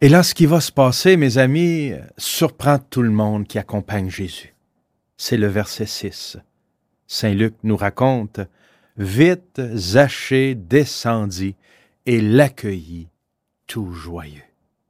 Et là, ce qui va se passer, mes amis, surprend tout le monde qui accompagne Jésus. C'est le verset 6. Saint Luc nous raconte « Vite, Zachée descendit et l'accueillit tout joyeux. »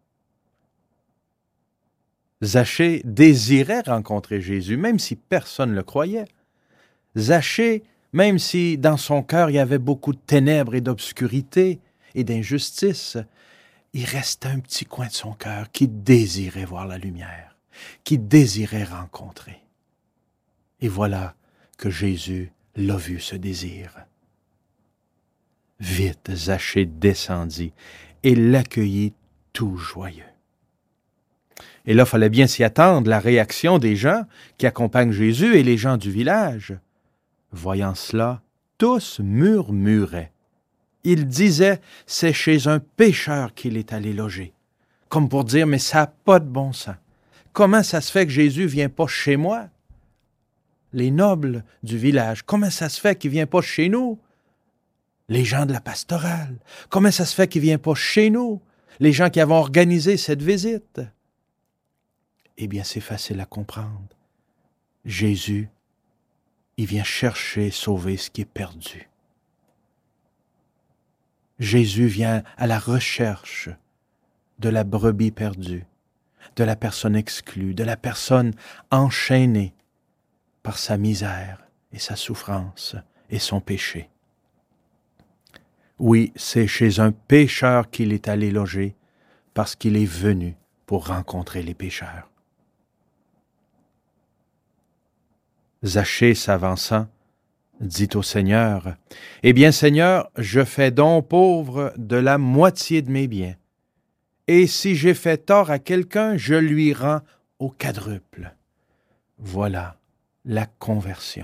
Zachée désirait rencontrer Jésus, même si personne ne le croyait. Zachée, même si dans son cœur il y avait beaucoup de ténèbres et d'obscurité et d'injustice, il restait un petit coin de son cœur qui désirait voir la lumière, qui désirait rencontrer. Et voilà que Jésus l'a vu, ce désir. Vite, Zachée descendit et l'accueillit tout joyeux. Et là, il fallait bien s'y attendre, la réaction des gens qui accompagnent Jésus et les gens du village. Voyant cela, tous murmuraient. Ils disaient, c'est chez un pécheur qu'il est allé loger. Comme pour dire, mais ça n'a pas de bon sens. Comment ça se fait que Jésus ne vient pas chez moi? Les nobles du village, comment ça se fait qu'il ne vient pas chez nous? Les gens de la pastorale, comment ça se fait qu'il ne vient pas chez nous? Les gens qui avons organisé cette visite. Eh bien, c'est facile à comprendre. Jésus, il vient chercher, sauver ce qui est perdu. Jésus vient à la recherche de la brebis perdue, de la personne exclue, de la personne enchaînée par sa misère et sa souffrance et son péché. Oui, c'est chez un pécheur qu'il est allé loger parce qu'il est venu pour rencontrer les pécheurs. Zachée s'avançant, dit au Seigneur, « Eh bien, Seigneur, je fais don pauvre de la moitié de mes biens, et si j'ai fait tort à quelqu'un, je lui rends au quadruple. » Voilà la conversion.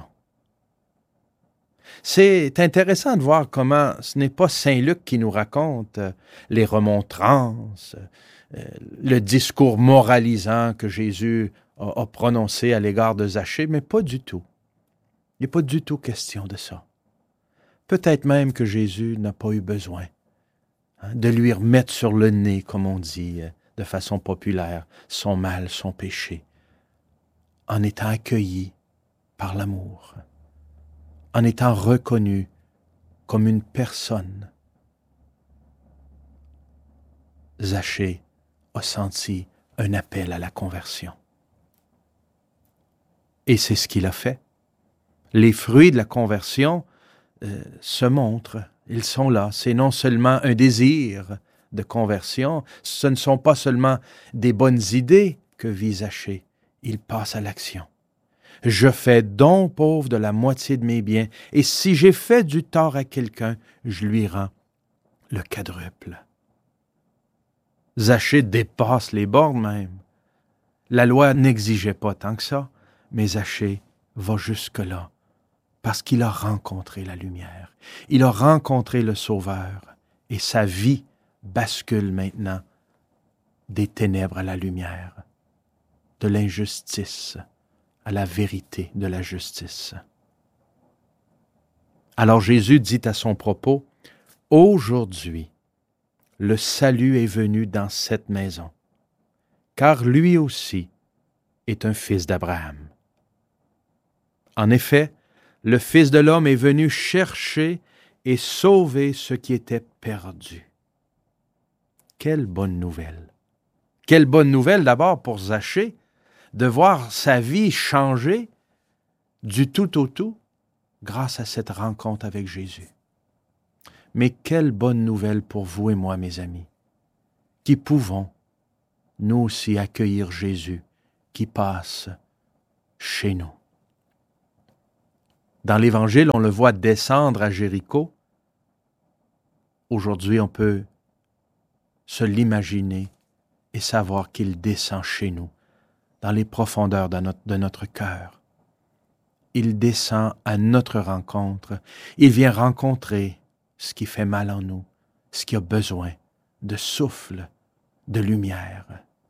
C'est intéressant de voir comment ce n'est pas Saint Luc qui nous raconte les remontrances, le discours moralisant que Jésus a prononcé à l'égard de Zachée, mais pas du tout. Il n'est pas du tout question de ça. Peut-être même que Jésus n'a pas eu besoin de lui remettre sur le nez, comme on dit de façon populaire, son mal, son péché, en étant accueilli par l'amour, en étant reconnu comme une personne. Zachée a senti un appel à la conversion. Et c'est ce qu'il a fait. Les fruits de la conversion se montrent, ils sont là. C'est non seulement un désir de conversion, ce ne sont pas seulement des bonnes idées que vit Zachée, il passe à l'action. Je fais don pauvre de la moitié de mes biens, et si j'ai fait du tort à quelqu'un, je lui rends le quadruple. Zachée dépasse les bornes même. La loi n'exigeait pas tant que ça, mais Zachée va jusque-là, parce qu'il a rencontré la lumière. Il a rencontré le Sauveur, et sa vie bascule maintenant des ténèbres à la lumière, de l'injustice à la vérité de la justice. Alors Jésus dit à son propos, « Aujourd'hui, le salut est venu dans cette maison, car lui aussi est un fils d'Abraham. En effet, le Fils de l'homme est venu chercher et sauver ce qui était perdu. » Quelle bonne nouvelle! Quelle bonne nouvelle d'abord pour Zachée, de voir sa vie changer du tout au tout grâce à cette rencontre avec Jésus. Mais quelle bonne nouvelle pour vous et moi, mes amis, qui pouvons, nous aussi, accueillir Jésus qui passe chez nous. Dans l'Évangile, on le voit descendre à Jéricho. Aujourd'hui, on peut se l'imaginer et savoir qu'il descend chez nous, dans les profondeurs de notre cœur. Il descend à notre rencontre. Il vient rencontrer ce qui fait mal en nous, ce qui a besoin de souffle, de lumière.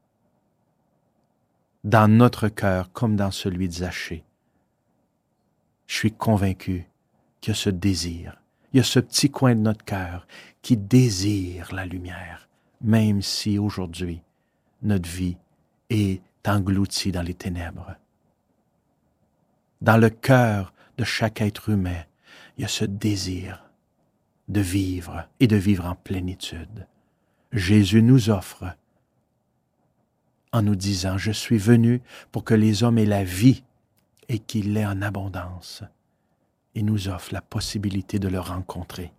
Dans notre cœur, comme dans celui de Zachée, je suis convaincu qu'il y a ce désir, il y a ce petit coin de notre cœur qui désire la lumière, même si aujourd'hui, notre vie est engloutie dans les ténèbres. Dans le cœur de chaque être humain, il y a ce désir de vivre et de vivre en plénitude. Jésus nous offre, en nous disant, « Je suis venu pour que les hommes aient la vie et qu'il l'ait en abondance. » Il nous offre la possibilité de le rencontrer.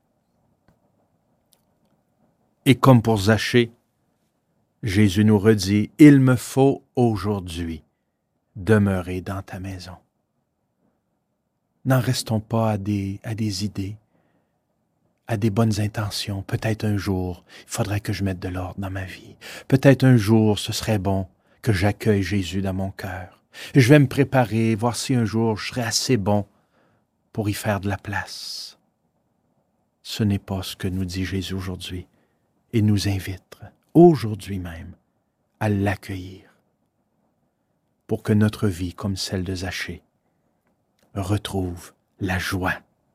Et comme pour Zachée, Jésus nous redit, « Il me faut aujourd'hui demeurer dans ta maison. » N'en restons pas à des idées, à des bonnes intentions. Peut-être un jour, il faudrait que je mette de l'ordre dans ma vie. Peut-être un jour, ce serait bon que j'accueille Jésus dans mon cœur. Je vais me préparer, voir si un jour je serai assez bon pour y faire de la place. Ce n'est pas ce que nous dit Jésus aujourd'hui. Il nous invite, aujourd'hui même, à l'accueillir pour que notre vie, comme celle de Zachée, retrouve la joie.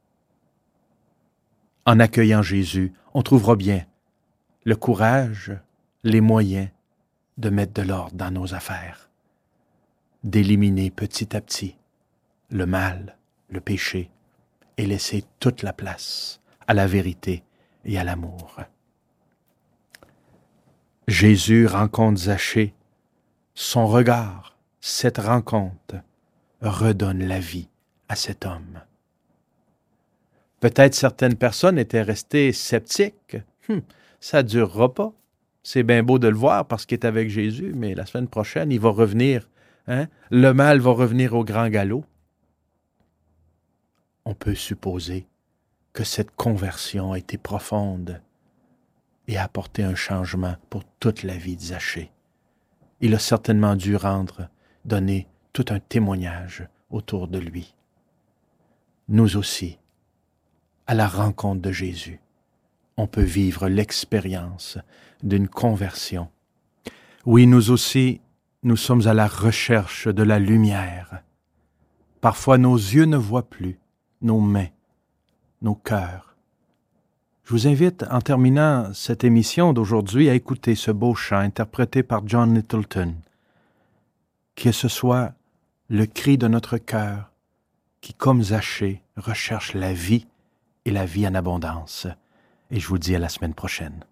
En accueillant Jésus, on trouvera bien le courage, les moyens de mettre de l'ordre dans nos affaires, d'éliminer petit à petit le mal, le péché, et laisser toute la place à la vérité et à l'amour. Jésus rencontre Zachée. Son regard, cette rencontre, redonne la vie à cet homme. Peut-être certaines personnes étaient restées sceptiques. Ça ne durera pas. C'est bien beau de le voir parce qu'il est avec Jésus, mais la semaine prochaine, il va revenir. Le mal va revenir au grand galop. On peut supposer que cette conversion a été profonde et a apporté un changement pour toute la vie de Zachée. Il a certainement dû donner tout un témoignage autour de lui. Nous aussi, à la rencontre de Jésus, on peut vivre l'expérience d'une conversion. Oui, nous aussi, nous sommes à la recherche de la lumière. Parfois, nos yeux ne voient plus, nos mains, nos cœurs. Je vous invite, en terminant cette émission d'aujourd'hui, à écouter ce beau chant interprété par John Littleton. Que ce soit le cri de notre cœur qui, comme Zachée, recherche la vie et la vie en abondance. Et je vous dis à la semaine prochaine.